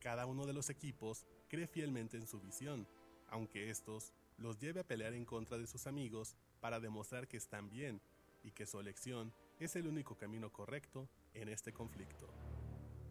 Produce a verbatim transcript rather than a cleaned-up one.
Cada uno de los equipos cree fielmente en su visión, aunque estos los lleve a pelear en contra de sus amigos para demostrar que están bien y que su elección es el único camino correcto en este conflicto.